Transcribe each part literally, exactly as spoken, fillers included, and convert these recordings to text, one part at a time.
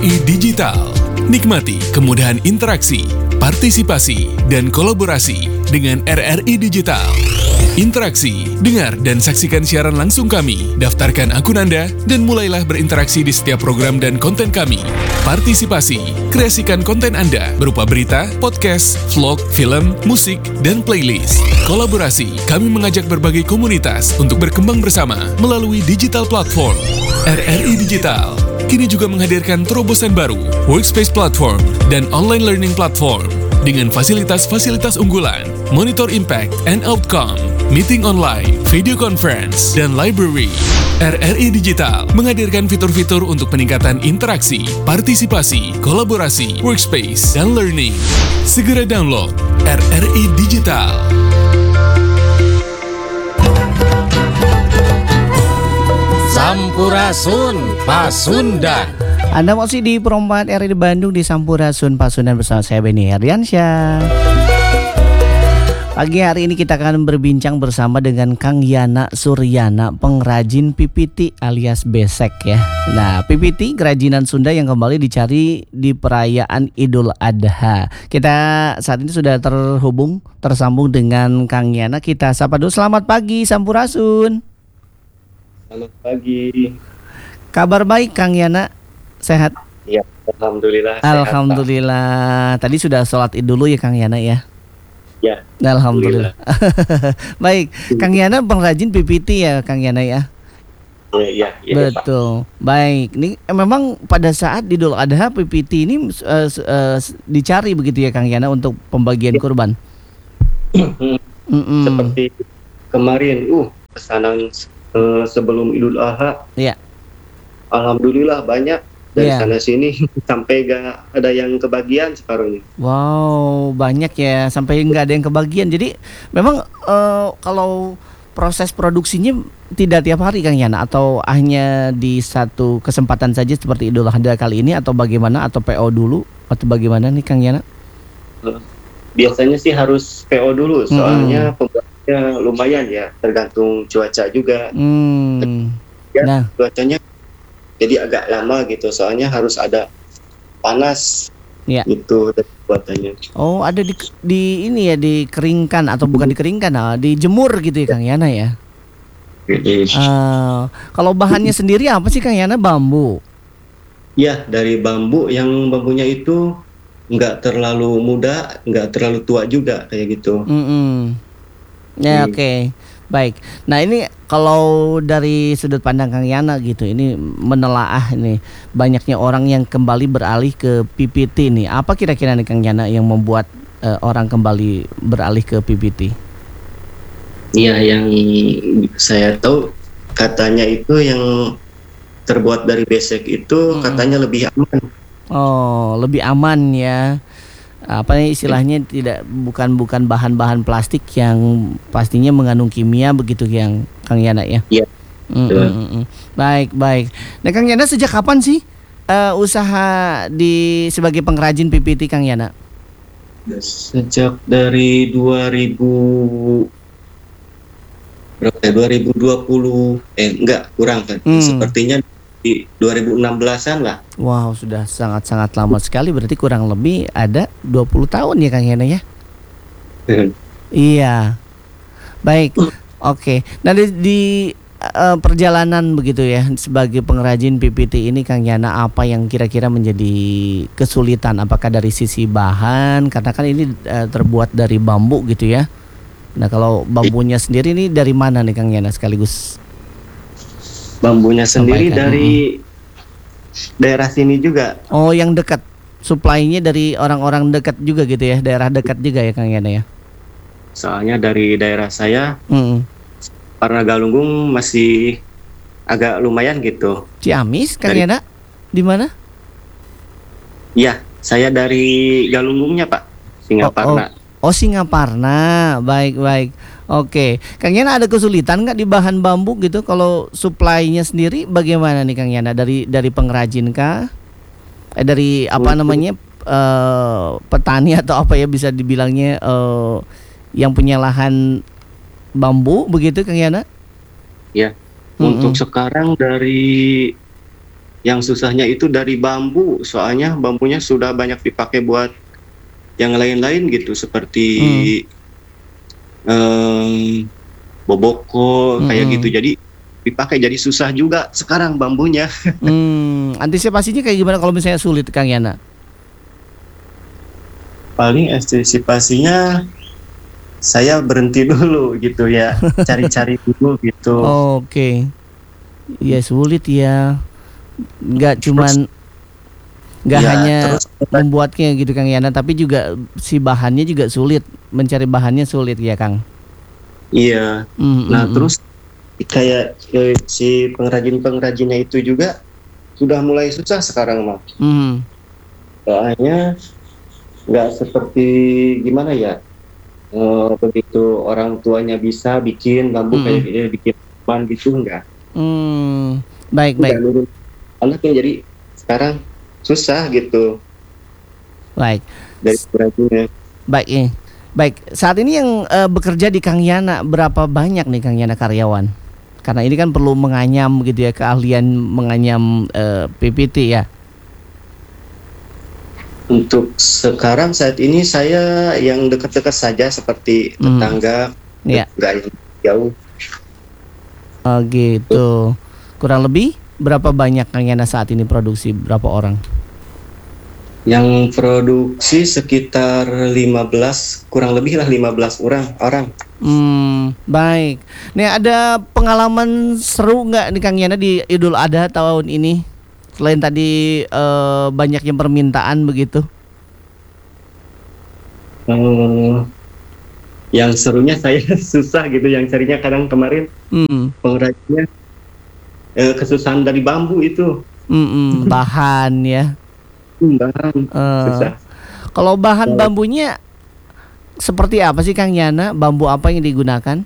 I Digital. Nikmati kemudahan interaksi, partisipasi, dan kolaborasi dengan R R I Digital. Interaksi, dengar dan saksikan siaran langsung kami, daftarkan akun Anda, dan mulailah berinteraksi di setiap program dan konten kami. Partisipasi, kreasikan konten Anda berupa berita, podcast, vlog, film, musik, dan playlist. Kolaborasi, kami mengajak berbagai komunitas untuk berkembang bersama melalui digital platform. R R I Digital kini juga menghadirkan terobosan baru, workspace platform, dan online learning platform dengan fasilitas-fasilitas unggulan, monitor impact and outcome, meeting online, video conference, dan library. R R I Digital menghadirkan fitur-fitur untuk peningkatan interaksi, partisipasi, kolaborasi, workspace, dan learning. Segera download R R I Digital. Sampurasun Pasundan. Anda masih di Perempat R I di Bandung di Sampurasun Pasundan bersama saya Benny Herdiansyah. Pagi hari ini kita akan berbincang bersama dengan Kang Yana Suryana, pengrajin P P T alias besek ya. Nah, P P T kerajinan Sunda yang kembali dicari di perayaan Idul Adha. Kita saat ini sudah terhubung, tersambung dengan Kang Yana. Kita sapa dulu, selamat pagi Sampurasun. Selamat pagi. Kabar baik Kang Yana, sehat? Ya, alhamdulillah. Alhamdulillah. Sehat, Tadi sudah sholat Id dulu ya Kang Yana ya? Ya. Alhamdulillah. Baik, Kang Yana pengrajin P P T ya Kang Yana ya? Ya, ya, ya. Betul. Ya, Baik, ini memang pada saat Idul Adha P P T ini uh, uh, dicari begitu ya Kang Yana untuk pembagian ya. kurban. Seperti kemarin, uh pesanan uh, sebelum Idul Adha. Ya. Alhamdulillah banyak dari ya. sana sini sampai gak ada yang kebagian sekarang ini. Wow, banyak ya sampai nggak ada yang kebagian. Jadi memang uh, kalau proses produksinya tidak tiap hari Kang Yana atau hanya di satu kesempatan saja seperti Idul Adha kali ini atau bagaimana, atau P O dulu atau bagaimana nih Kang Yana? Biasanya sih harus P O dulu soalnya hmm. pembuatnya lumayan ya, tergantung cuaca juga. Hmm. Ya, nah. cuacanya jadi agak lama gitu, soalnya harus ada panas ya. Itu buatannya. Oh, ada di, di ini ya, dikeringkan atau bukan dikeringkan, nah, dijemur gitu ya Kang Yana ya. Uh, kalau bahannya sendiri apa sih Kang Yana? Bambu? Ya, dari bambu, yang bambunya itu nggak terlalu muda, nggak terlalu tua juga kayak gitu. Mm-mm. Ya, oke. Okay. Baik, nah ini kalau dari sudut pandang Kang Yana gitu, ini menelaah ini banyaknya orang yang kembali beralih ke P P T nih. Apa kira-kira nih Kang Yana yang membuat uh, orang kembali beralih ke P P T? Iya, yang saya tahu katanya itu yang terbuat dari besek itu hmm. katanya lebih aman. Oh, lebih aman ya. Apa istilahnya, tidak bukan bukan bahan-bahan plastik yang pastinya mengandung kimia begitu yang Kang Yana ya. Iya. Mm, mm, mm, mm. Baik baik. Nah Kang Yana, sejak kapan sih uh, usaha di sebagai pengrajin P P T Kang Yana? Sejak dari dua ribu berapa ya? dua ribu dua puluh eh enggak kurang kan? Hmm. Sepertinya di dua ribu enam belasan lah. Wow, sudah sangat-sangat lama sekali, berarti kurang lebih ada dua puluh tahun ya Kang Yana ya? Hmm. Iya. Baik. Oke. Okay. Nah di, di uh, perjalanan begitu ya sebagai pengrajin P P T ini Kang Yana, apa yang kira-kira menjadi kesulitan? Apakah dari sisi bahan? Karena kan ini uh, terbuat dari bambu gitu ya. Nah, kalau bambunya sendiri ini dari mana nih Kang Yana sekaligus? Bambunya sendiri sampaikan. Dari hmm. daerah sini juga. Oh, yang dekat. Supply-nya dari orang-orang dekat juga gitu ya, daerah dekat juga ya Kang Yana ya. Soalnya dari daerah saya, hmm. karena Galunggung masih agak lumayan gitu. Ciamis Kang dari... Yana? Di mana? Iya, saya dari Galunggungnya Pak, Singaparna. Oh, oh. oh Singaparna, baik-baik. Oke, Kang Yana ada kesulitan nggak di bahan bambu gitu? Kalau supply-nya sendiri bagaimana nih Kang Yana? Dari dari pengrajin kah? Eh, dari apa namanya uh, petani atau apa ya bisa dibilangnya uh, yang punya lahan bambu begitu Kang Yana? Ya, mm-hmm. Untuk sekarang dari yang susahnya itu dari bambu, soalnya bambunya sudah banyak dipakai buat yang lain-lain gitu, seperti hmm. um, boboko hmm. kayak gitu. Jadi dipakai jadi susah juga sekarang bambunya. Hmm, antisipasinya kayak gimana kalau misalnya sulit, Kang Yana? Paling antisipasinya saya berhenti dulu gitu ya, cari-cari dulu gitu. Oh, oke, okay. Ya sulit ya, nggak cuman nggak ya, hanya terus, membuatnya gitu Kang Yana, tapi juga si bahannya juga sulit, mencari bahannya sulit ya Kang. Iya. Mm, nah mm, terus kayak eh, si pengrajin-pengrajinnya itu juga sudah mulai susah sekarang mah. Mm. Soalnya nggak seperti gimana ya, uh, begitu orang tuanya bisa bikin bambu mm. kayak eh, bikin ban gitu enggak. Mm. Baik baik. Anaknya jadi sekarang susah gitu. Baik. Dari pengrajinnya. Baik ya. Baik. Saat ini yang uh, bekerja di Kang Yana berapa banyak nih Kang Yana karyawan? Karena ini kan perlu menganyam gitu ya, keahlian menganyam uh, P P T ya. Untuk sekarang saat ini saya yang dekat-dekat saja seperti tetangga, hmm. ya. Nggak yang jauh. Oh gitu. Kurang lebih berapa banyak Kang Yana saat ini produksi, berapa orang? Yang produksi sekitar lima belas, kurang lebih lah lima belas orang. orang. Hmm, baik. Nih ada pengalaman seru nggak nih Kang Yana di Idul Adha tahun ini? Selain tadi eh, banyak yang permintaan begitu. Hmm, yang serunya saya susah gitu, yang carinya kadang kemarin hmm. pengrajinnya eh, kesusahan dari bambu itu. Hmm, bahan ya. Bahan uh, susah. Kalau bahan bambunya seperti apa sih Kang Yana? Bambu apa yang digunakan?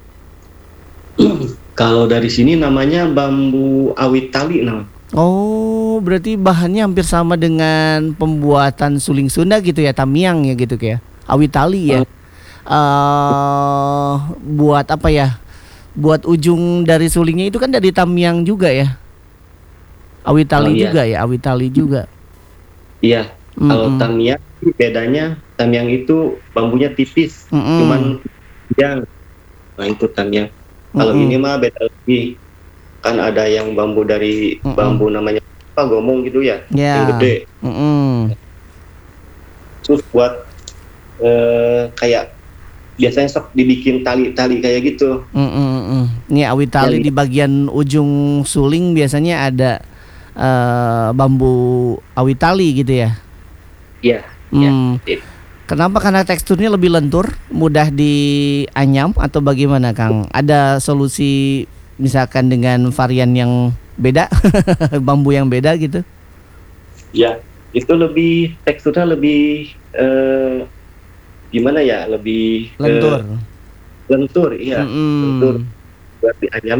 Kalau dari sini namanya bambu awit tali namanya. Oh, berarti bahannya hampir sama dengan pembuatan suling Sunda gitu ya, tamiang ya gitu kayak. Awit tali ya. Uh. Uh, buat apa ya? Buat ujung dari sulingnya itu kan dari tamiang juga ya. Awit tali oh, iya. juga ya, awit tali juga. Iya. Mm-hmm. Kalau tamiang bedanya, tamiang itu bambunya tipis, mm-hmm. cuman yang nah itu tamiang. Kalau mm-hmm. ini mah beda lagi. Kan ada yang bambu dari mm-mm. bambu namanya apa gomong gitu ya, yeah. yang gede. Mm-mm. Terus buat eh, kayak biasanya sok dibikin tali-tali kayak gitu. Mm-mm. Ini awit tali ya, di bagian ujung suling biasanya ada uh, bambu awit tali gitu ya. Iya. Mm. Ya. Kenapa? Karena teksturnya lebih lentur, mudah dianyam atau bagaimana Kang? Ada solusi misalkan dengan varian yang beda, bambu yang beda gitu? Ya, itu lebih teksturnya lebih eh, gimana ya? Lebih lentur. Eh, lentur, iya. Mm-hmm. Lentur buat dianyam.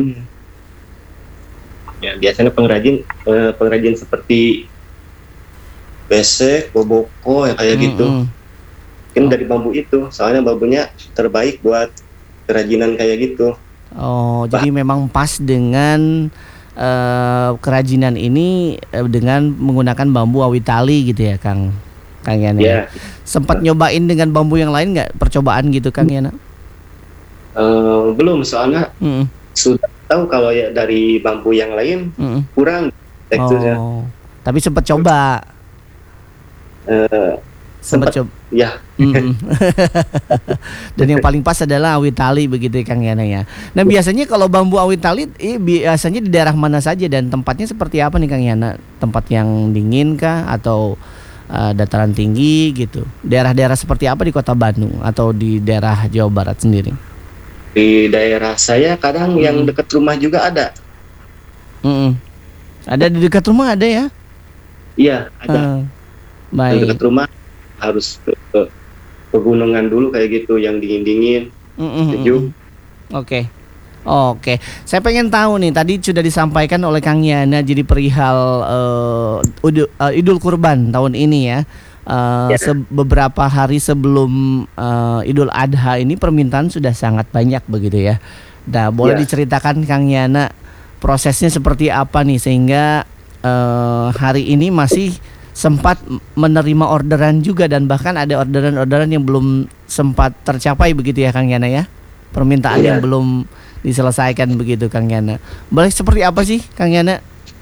Ya, biasanya pengrajin eh, pengrajin seperti besek, boboko ya kayak mm-hmm. gitu. Mungkin oh. dari bambu itu, soalnya bambunya terbaik buat kerajinan kayak gitu. Oh, bah. Jadi memang pas dengan uh, kerajinan ini uh, dengan menggunakan bambu awit tali gitu ya, Kang, Kang Yana. Yeah. Sempat nah. nyobain dengan bambu yang lain nggak? Percobaan gitu, Kang Yana? Uh, belum, soalnya mm. sudah tahu kalau ya dari bambu yang lain mm. kurang teksturnya. Oh, tapi sempat coba. Uh, sempat coba. Ya. Mm. Dan yang paling pas adalah awit tali begitu ya Kang Yana ya. Nah biasanya kalau bambu awit tali eh, biasanya di daerah mana saja dan tempatnya seperti apa nih Kang Yana? Tempat yang dingin kah atau uh, dataran tinggi gitu? Daerah-daerah seperti apa di Kota Bandung atau di daerah Jawa Barat sendiri? Di daerah saya kadang mm. yang dekat rumah juga ada. Mm-mm. Ada di dekat rumah ada ya? Iya ada. Uh, baik. Di dekat rumah harus ke, ke pegunungan dulu kayak gitu yang dingin-dingin, mm-hmm. sejuk. Oke, okay. oke. Okay. Saya pengen tahu nih, tadi sudah disampaikan oleh Kang Yana jadi perihal uh, Idul, uh, Idul Kurban tahun ini ya. Uh, ya. se- beberapa hari sebelum uh, Idul Adha ini permintaan sudah sangat banyak begitu ya. Nah, boleh ya. diceritakan Kang Yana prosesnya seperti apa nih sehingga uh, hari ini masih sempat menerima orderan juga, dan bahkan ada orderan-orderan yang belum sempat tercapai begitu ya Kang Yana ya, permintaan Iya. yang belum diselesaikan begitu Kang Yana. Boleh seperti apa sih Kang Yana?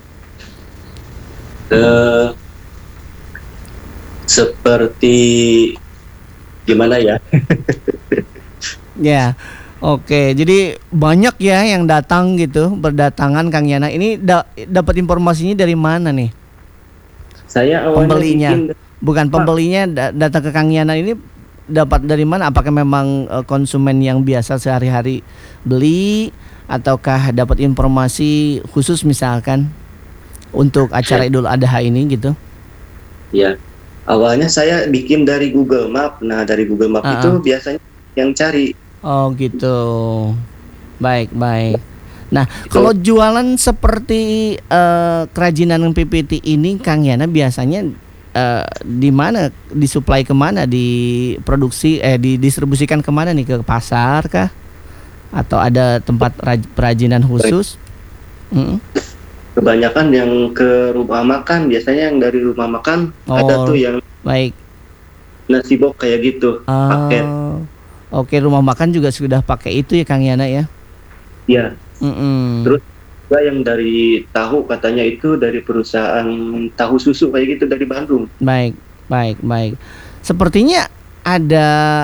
Eh, seperti gimana ya? Ya, oke. Jadi banyak ya yang datang gitu, berdatangan Kang Yana. Ini da- dapat informasinya dari mana nih? Saya awalnya Pembelinya, bikin, bukan pembelinya da- datang ke Kang Yana ini dapat dari mana? Apakah memang eh, konsumen yang biasa sehari-hari beli, ataukah dapat informasi khusus misalkan untuk acara Idul Adha ini gitu? ya. Awalnya saya bikin dari Google Map. Nah, dari Google Map Uh-uh. itu biasanya yang cari. Oh gitu. Baik, baik. Nah, kalau jualan seperti eh, kerajinan P P T ini Kang Yana biasanya eh, di mana, disuplai kemana, diproduksi eh didistribusikan kemana nih, ke pasar kah? Atau ada tempat raj- perajinan khusus? Mm-mm. Kebanyakan yang ke rumah makan, biasanya yang dari rumah makan ada Oh, tuh yang baik. nasi box kayak gitu, paket. Ah, oke, rumah makan juga sudah pakai itu ya Kang Yana ya? Ya, Mm-mm. terus juga yang dari tahu, katanya itu dari perusahaan tahu susu kayak gitu dari Bandung. Baik, baik, baik. Sepertinya ada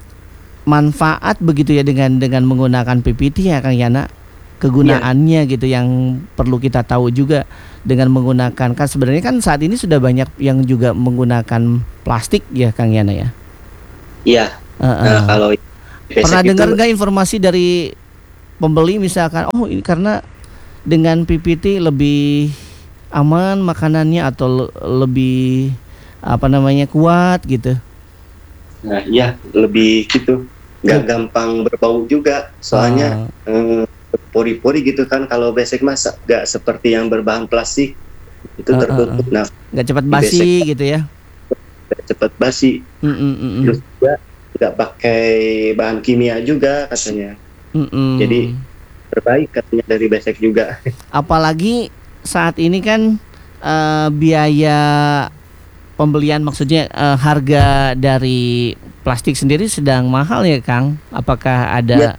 manfaat begitu ya dengan dengan menggunakan P P T ya Kang Yana. Kegunaannya gitu yang perlu kita tahu juga dengan menggunakan, kan sebenarnya kan saat ini sudah banyak yang juga menggunakan plastik ya Kang Yana ya. Iya. Uh-uh. Nah, kalau Pernah besek dengar itu, nggak informasi dari pembeli misalkan, oh ini karena dengan P P T lebih aman makanannya, atau le- lebih apa namanya, kuat gitu? nah ya lebih gitu, nggak gampang berbau juga. Soalnya Ah. eh, pori-pori gitu kan. Kalau besek mas nggak seperti yang berbahan plastik itu Uh, uh, tertutup. Nah, nggak cepat Di basi besek. gitu ya. nggak cepat basi. Mm, mm, mm, mm. Terus juga nggak pakai bahan kimia juga katanya. Mm, mm. Jadi terbaik katanya dari besek juga. apalagi saat ini kan eh, biaya pembelian, maksudnya eh, harga dari plastik sendiri sedang mahal ya Kang. Apakah ada Ya.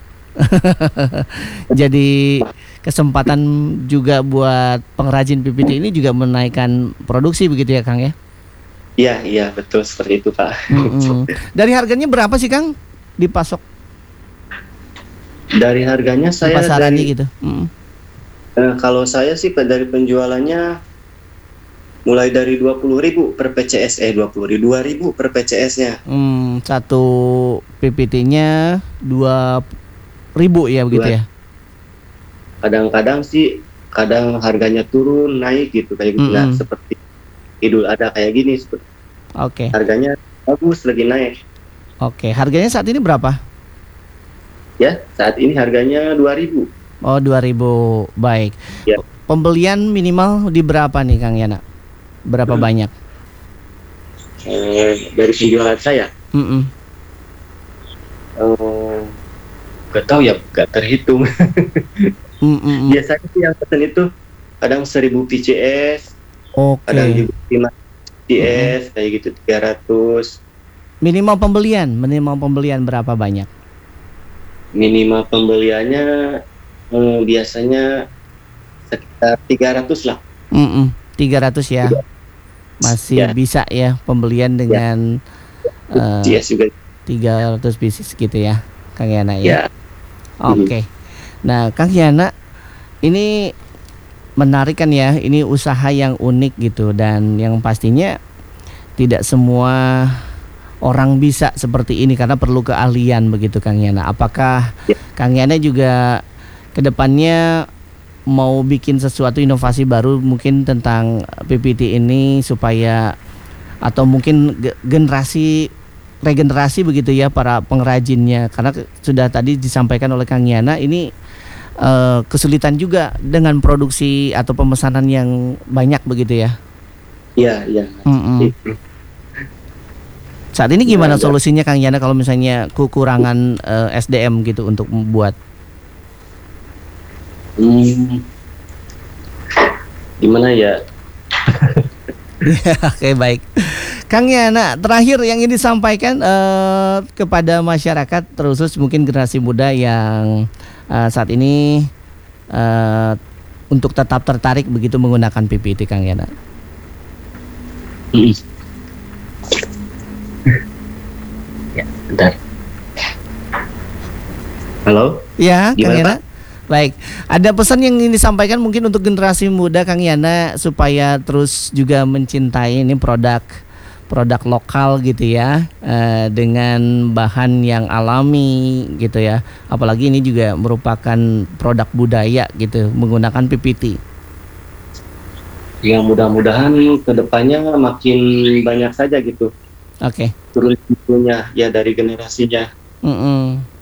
jadi kesempatan juga buat pengrajin P P T ini juga menaikkan produksi begitu ya Kang ya? Iya, iya betul seperti itu Pak. Mm-mm. Dari harganya berapa sih Kang dipasok Dari harganya di saya pasarannya dari, gitu? Mm. eh, kalau saya sih dari penjualannya mulai dari dua puluh ribu per P C S, eh dua puluh ribu, dua ribu per P C S-nya. Hmm, satu P P T-nya dua ribu ya begitu Dua. ya? Kadang-kadang sih, kadang harganya turun naik gitu kayak gitu. Nah, Mm-mm. seperti Idul Adha kayak gini, seperti Oke, harganya bagus lagi naik. oke. Harganya saat ini berapa? Ya, saat ini harganya dua ribu. Oh, dua ribu. Baik. Ya. Pembelian minimal di berapa nih Kang Yana? Berapa Hmm. banyak? Eh, dari penjualan saya, Mm-mm. eh, gak tahu ya, gak terhitung. Mm-mm. Biasanya sih yang pesen itu kadang seribu P C S, Oke. kadang juga lima P C S, kayak gitu tiga ratus. Minimal pembelian, minimal pembelian berapa banyak? Minimal pembeliannya eh, biasanya sekitar tiga ratus lah. Mm-mm. tiga ratus ya. Masih Ya. bisa ya pembelian dengan eh, P C S juga. tiga ratus pieces gitu ya Kang Yana Ya. ya. Oke. Nah, Kang Yana, ini menarik kan ya, ini usaha yang unik gitu, dan yang pastinya tidak semua orang bisa seperti ini karena perlu keahlian begitu Kang Yana. Apakah Ya. Kang Yana juga kedepannya mau bikin sesuatu inovasi baru mungkin tentang P P T ini, supaya atau mungkin ge- generasi regenerasi begitu ya para pengrajinnya, karena ke- sudah tadi disampaikan oleh Kang Yana ini eh, kesulitan juga dengan produksi atau pemesanan yang banyak begitu ya. Iya, iya. Mm-mm. Itu. Saat ini gimana Ya, ya. solusinya Kang Yana kalau misalnya kekurangan eh, S D M gitu untuk membuat? Hmm. Gimana ya? Oke, baik. Kang Yana, terakhir yang ingin disampaikan uh, kepada masyarakat, terkhusus mungkin generasi muda yang uh, saat ini uh, untuk tetap tertarik begitu menggunakan P P T, Kang Yana. Hmm. Ya, bentar. Halo? Ya, Gimana, Kang Yana. Pak? Baik, ada pesan yang ingin disampaikan mungkin untuk generasi muda, Kang Yana, supaya terus juga mencintai ini produk produk lokal gitu ya, eh, dengan bahan yang alami gitu ya. Apalagi ini juga merupakan produk budaya gitu, menggunakan P P T. Ya, mudah-mudahan kedepannya makin banyak saja gitu. Oke. Okay. Turun-turunnya ya dari generasinya. Mm-mm.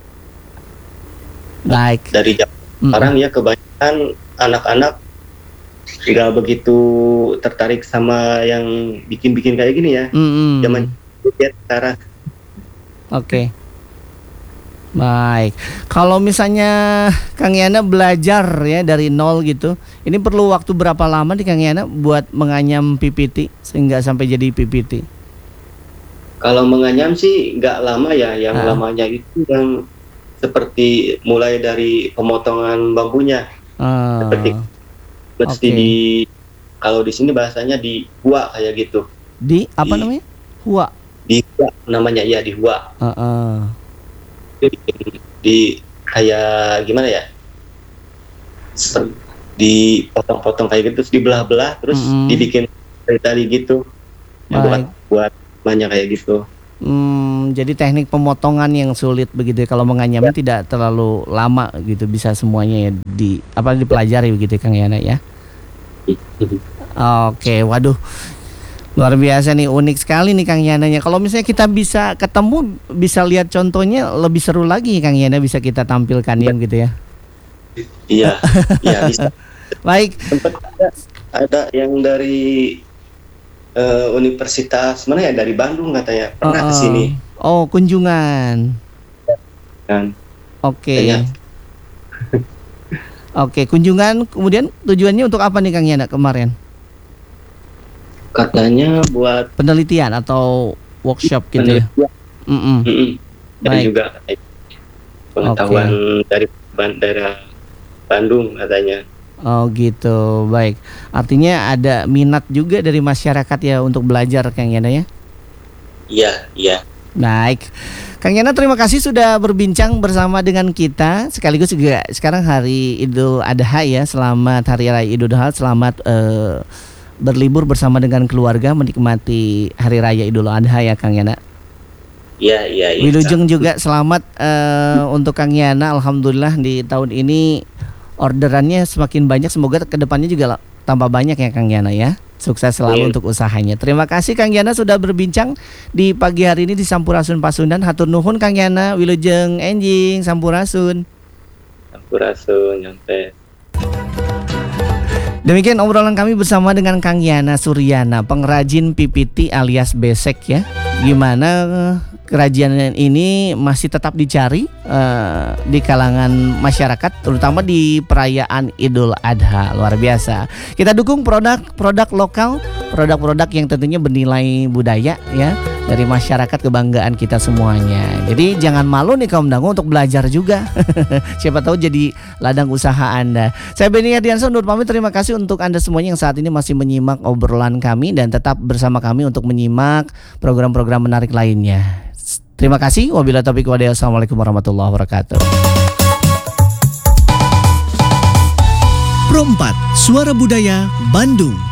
Baik. Dari sekarang ya kebanyakan anak-anak nggak begitu tertarik sama yang bikin-bikin kayak gini ya. Mm-hmm. Zaman sekarang. Oke. Baik. Kalau misalnya Kang Yana belajar ya dari nol gitu, ini perlu waktu berapa lama nih Kang Yana buat menganyam P P T sehingga sampai jadi P P T? Kalau menganyam sih nggak lama ya, yang ah. lamanya itu yang seperti mulai dari pemotongan bambunya, uh, seperti mesti okay. di kalau di sini bahasanya di hua kayak gitu. Di apa di, namanya? Hua. Di hua namanya ya di hua. Uh, uh. Di, di kayak gimana ya? Seperti dipotong-potong kayak gitu, terus dibelah-belah, terus mm-hmm. dibikin tali gitu. Ya, buat buat banyak kayak gitu. Hmm, jadi teknik pemotongan yang sulit begitu ya. Kalau menganyamnya ya. Tidak terlalu lama gitu, bisa semuanya ya di apa dipelajari begitu Kang Yana ya. Oke, waduh. Luar biasa nih, unik sekali nih Kang Yananya. Kalau misalnya kita bisa ketemu, bisa lihat contohnya lebih seru lagi Kang Yana, bisa kita tampilkan ya gitu ya. Iya, iya bisa. Baik. Ada, ada yang dari Uh, universitas mana ya, dari Bandung katanya pernah uh, kesini. Oh, kunjungan. Kan. Oke. Okay. Oke, okay, kunjungan kemudian tujuannya untuk apa nih Kang Yana kemarin? Katanya buat penelitian atau workshop gitu ya. Mm-mm. Mm-mm. Dari juga pengetahuan okay. dari daerah Bandung katanya. Oh gitu, baik. Artinya ada minat juga dari masyarakat ya untuk belajar Kang Yana ya? Iya, iya. Baik, Kang Yana terima kasih sudah berbincang bersama dengan kita. Sekaligus juga sekarang hari Idul Adha ya. Selamat Hari Raya Idul Adha, selamat uh, berlibur bersama dengan keluarga menikmati Hari Raya Idul Adha ya Kang Yana. Iya, iya, iya. Wilujeng juga selamat uh, untuk Kang Yana. Alhamdulillah di tahun ini orderannya semakin banyak, semoga kedepannya juga tambah banyak ya Kang Yana ya. Sukses selalu yeah. untuk usahanya. Terima kasih Kang Yana sudah berbincang di pagi hari ini di Sampurasun Pasundan. Hatur nuhun Kang Yana, wilujeng enjing Sampurasun. Sampurasun nyampe. Demikian obrolan kami bersama dengan Kang Yana Suryana, pengrajin P P T alias besek ya. Gimana kerajinan ini masih tetap dicari uh, di kalangan masyarakat, terutama di perayaan Idul Adha. Luar biasa. Kita dukung produk-produk lokal, produk-produk yang tentunya bernilai budaya ya, dari masyarakat, kebanggaan kita semuanya. Jadi jangan malu nih kaum dangu untuk belajar juga. Siapa tahu jadi ladang usaha Anda. Saya Benny Ardiansyah undur pamit. Terima kasih untuk Anda semuanya yang saat ini masih menyimak obrolan kami, dan tetap bersama kami untuk menyimak program-program menarik lainnya. Terima kasih. Wabillahi taufiq wal hidayah. Assalamualaikum warahmatullahi wabarakatuh. Pro empat Suara Budaya Bandung.